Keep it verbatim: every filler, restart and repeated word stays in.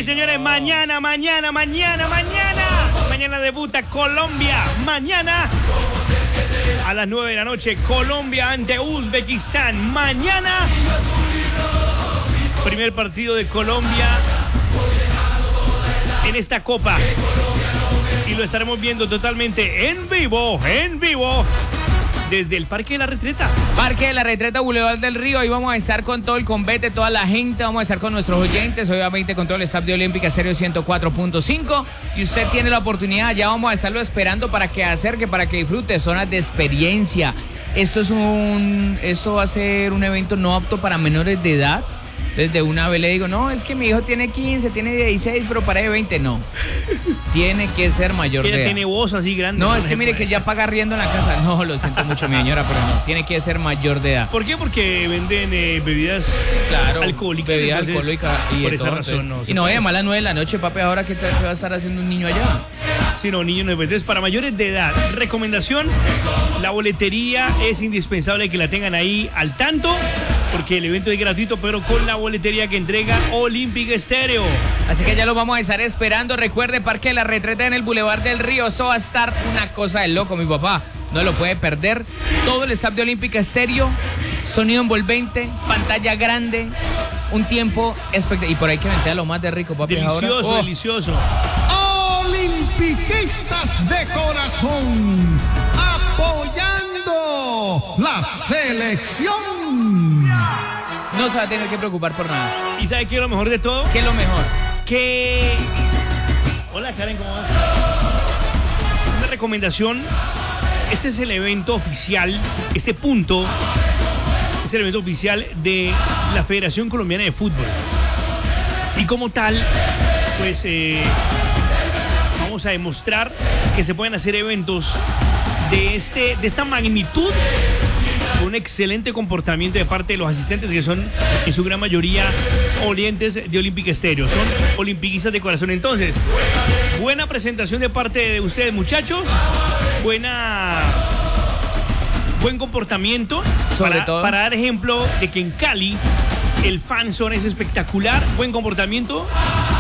Señores y señores, no. mañana, mañana, mañana, mañana. Mañana debuta Colombia. Mañana a las nueve de la noche, Colombia ante Uzbekistán. Mañana, primer partido de Colombia en esta Copa. Y lo estaremos viendo totalmente en vivo, en vivo. Desde el Parque de la Retreta. Parque de la Retreta, Boulevard del Río. Ahí vamos a estar con todo el convete, toda la gente. Vamos a estar con nuestros oyentes, obviamente con todo el staff de Olímpica Estéreo ciento cuatro punto cinco. Y usted tiene la oportunidad, ya vamos a estarlo esperando para que acerque, para que disfrute. Zonas de experiencia. Esto es un, esto va a ser un evento no apto para menores de edad. Desde una vez le digo, no, es que mi hijo tiene quince, tiene dieciséis, pero para de veinte, no. Tiene que ser mayor de edad. Tiene voz así grande. No, es que mire que ya paga riendo en la casa. No, lo siento mucho, mi señora, pero no. Tiene que ser mayor de edad. ¿Por qué? Porque venden eh, bebidas claro, alcohólicas. Bebidas alcohólicas y por esa todo, razón no. Y no, además a las nueve de la noche, papi, ahora qué va a estar haciendo un niño allá. Sí, no, niños no. Entonces, para mayores de edad, recomendación, la boletería es indispensable que la tengan ahí al tanto, porque el evento es gratuito, pero con la boletería que entrega Olímpica Estéreo. Así que ya lo vamos a estar esperando. Recuerde, Parque de la Retreta en el Boulevard del Río. Eso va a estar una cosa de loco, mi papá. No lo puede perder. Todo el staff de Olímpica Estéreo, sonido envolvente, pantalla grande, un tiempo espectacular. Y por ahí que ventea lo más de rico, papi. Delicioso, ahora. Oh. delicioso. Olimpiquistas de corazón, apoyando la selección. No se va a tener que preocupar por nada. ¿Y sabe qué es lo mejor de todo? ¿Qué es lo mejor? Que... Hola, Karen, ¿cómo vas? Una recomendación. Este es el evento oficial, este punto es el evento oficial de la Federación Colombiana de Fútbol. Y como tal, pues eh, vamos a demostrar que se pueden hacer eventos de, este, de esta magnitud, con un excelente comportamiento de parte de los asistentes, que son en su gran mayoría oyentes de Olímpica Estéreo, son olimpiquistas de corazón. Entonces, buena presentación de parte de ustedes, muchachos, buena buen comportamiento, sobre para, todo para dar ejemplo de que en Cali el fan zone es espectacular, buen comportamiento.